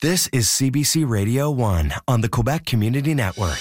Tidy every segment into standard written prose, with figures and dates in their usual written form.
This is CBC Radio 1 on the Quebec Community Network.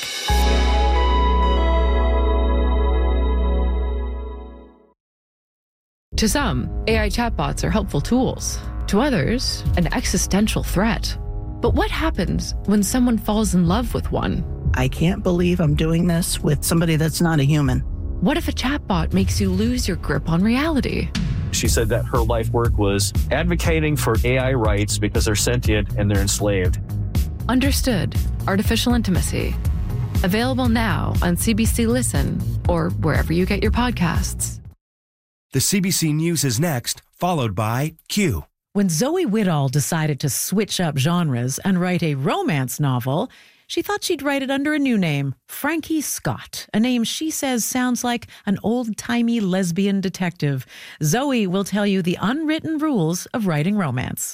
To some, AI chatbots are helpful tools. To others, an existential threat. But what happens when someone falls in love with one? I can't believe I'm doing this with somebody that's not a human. What if a chatbot makes you lose your grip on reality? She said that her life work was advocating for AI rights because they're sentient and they're enslaved. Understood. Artificial Intimacy. Available now on CBC Listen or wherever you get your podcasts. The CBC News is next, followed by Q. When Zoe Whittall decided to switch up genres and write a romance novel, she thought she'd write it under a new name, Frankie Scott, a name she says sounds like an old-timey lesbian detective. Zoe will tell you the unwritten rules of writing romance.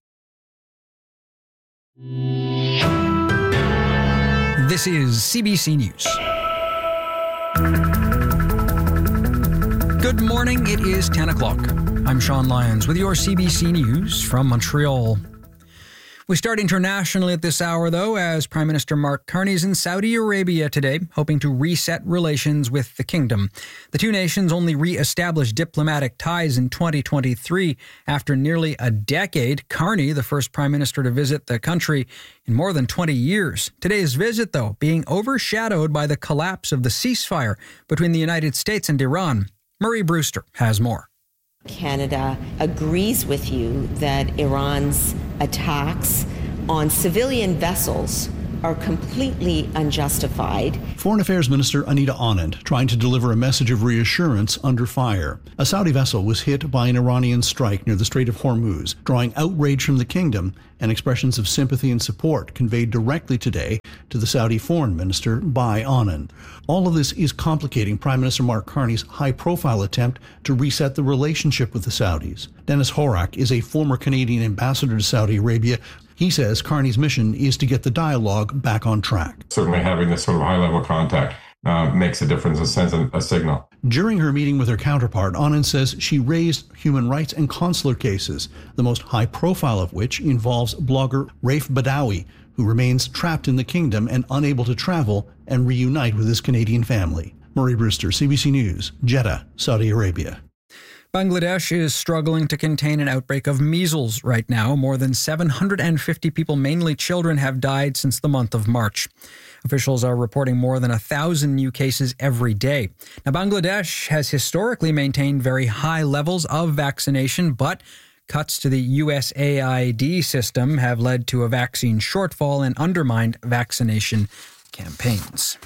This is CBC News. Good morning, it is 10 o'clock. I'm Sean Lyons with your CBC News from Montreal. We start internationally at this hour, though, as Prime Minister Mark Carney is in Saudi Arabia today, hoping to reset relations with the kingdom. The two nations only re-established diplomatic ties in 2023 after nearly a decade. Carney, the first Prime Minister to visit the country in more than 20 years. Today's visit, though, being overshadowed by the collapse of the ceasefire between the United States and Iran. Murray Brewster has more. Canada agrees with you that Iran's attacks on civilian vessels are completely unjustified. Foreign Affairs Minister Anita Anand trying to deliver a message of reassurance under fire. A Saudi vessel was hit by an Iranian strike near the Strait of Hormuz, drawing outrage from the kingdom and expressions of sympathy and support conveyed directly today to the Saudi Foreign Minister by Anand. All of this is complicating Prime Minister Mark Carney's high-profile attempt to reset the relationship with the Saudis. Dennis Horak is a former Canadian ambassador to Saudi Arabia. He says Carney's mission is to get the dialogue back on track. Certainly having this sort of high-level contact makes a difference and sends a signal. During her meeting with her counterpart, Anand says she raised human rights and consular cases, the most high-profile of which involves blogger Raif Badawi, who remains trapped in the kingdom and unable to travel and reunite with his Canadian family. Murray Brewster, CBC News, Jeddah, Saudi Arabia. Bangladesh is struggling to contain an outbreak of measles right now. More than 750 people, mainly children, have died since the month of March. Officials are reporting more than 1,000 new cases every day. Now, Bangladesh has historically maintained very high levels of vaccination, but cuts to the USAID system have led to a vaccine shortfall and undermined vaccination campaigns.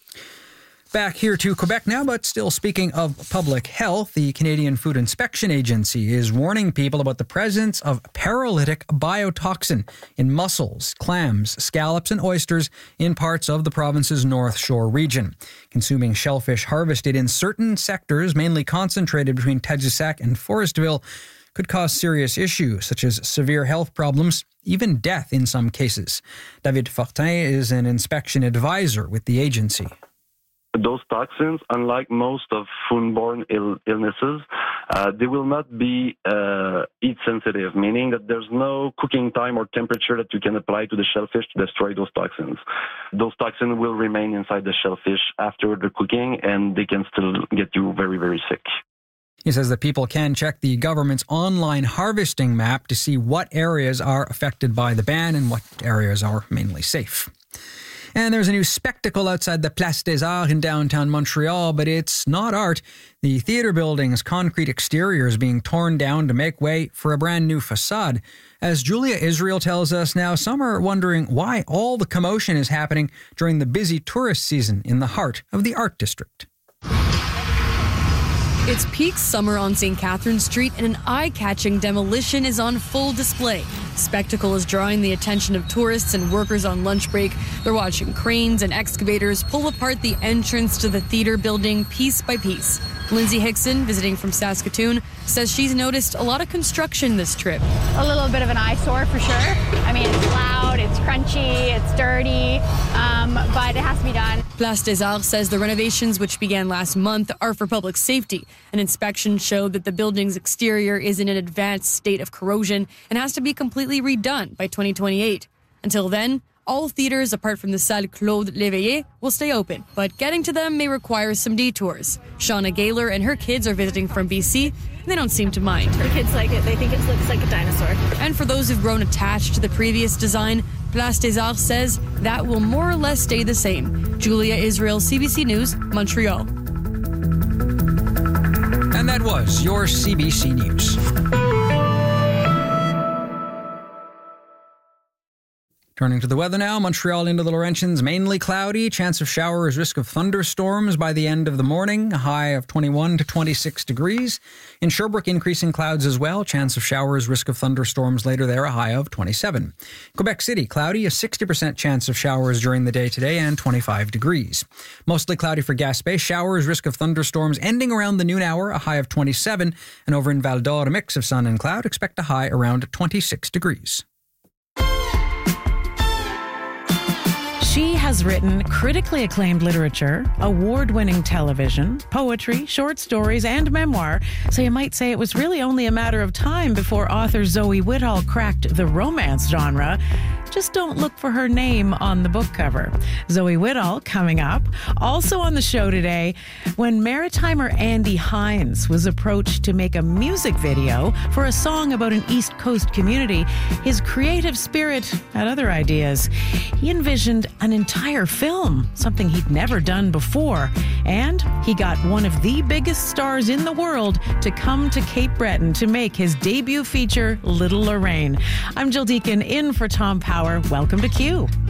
Back here to Quebec now, but still speaking of public health, the Canadian Food Inspection Agency is warning people about the presence of paralytic biotoxin in mussels, clams, scallops, and oysters in parts of the province's North Shore region. Consuming shellfish harvested in certain sectors, mainly concentrated between Tadoussac and Forestville, could cause serious issues such as severe health problems, even death in some cases. David Fortin is an inspection advisor with the agency. Those toxins, unlike most of foodborne illnesses, they will not be heat sensitive, meaning that there's no cooking time or temperature that you can apply to the shellfish to destroy those toxins. Those toxins will remain inside the shellfish after the cooking, and they can still get you very, very sick. He says that people can check the government's online harvesting map to see what areas are affected by the ban and what areas are mainly safe. And there's a new spectacle outside the Place des Arts in downtown Montreal, but it's not art. The theatre building's concrete exterior is being torn down to make way for a brand new facade. As Julia Israel tells us now, some are wondering why all the commotion is happening during the busy tourist season in the heart of the art district. It's peak summer on St. Catherine Street, and an eye-catching demolition is on full display. Spectacle is drawing the attention of tourists and workers on lunch break. They're watching cranes and excavators pull apart the entrance to the theater building piece by piece. Lindsay Hickson, visiting from Saskatoon, says she's noticed a lot of construction this trip. A little bit of an eyesore for sure. I mean, it's loud, it's crunchy, it's dirty, but it has to be done. Place des Arts says the renovations, which began last month, are for public safety. An inspection showed that the building's exterior is in an advanced state of corrosion and has to be completely redone by 2028. Until then, all theaters apart from the Salle Claude Léveillé will stay open, but getting to them may require some detours. Shauna Gaylor and her kids are visiting from BC, and they don't seem to mind. The kids like it. They think it looks like a dinosaur. And for those who've grown attached to the previous design, Place des Arts says that will more or less stay the same. Julia Israel, CBC News, Montreal. And that was your CBC News. Turning to the weather now, Montreal into the Laurentians, mainly cloudy, chance of showers, risk of thunderstorms by the end of the morning, a high of 21 to 26 degrees. In Sherbrooke, increasing clouds as well, chance of showers, risk of thunderstorms later there, a high of 27. Quebec City, cloudy, a 60% chance of showers during the day today and 25 degrees. Mostly cloudy for Gaspé, showers, risk of thunderstorms ending around the noon hour, a high of 27. And over in Val d'Or, a mix of sun and cloud, expect a high around 26 degrees. She has written critically acclaimed literature, award-winning television, poetry, short stories, and memoir, so you might say it was really only a matter of time before author Zoe Whittall cracked the romance genre. Just don't look for her name on the book cover. Zoe Whittall coming up. Also on the show today, when Maritimer Andy Hines was approached to make a music video for a song about an East Coast community, his creative spirit had other ideas. He envisioned an entire film, something he'd never done before. And he got one of the biggest stars in the world to come to Cape Breton to make his debut feature, Little Lorraine. I'm Jill Deacon in for Tom Power. Welcome to Q.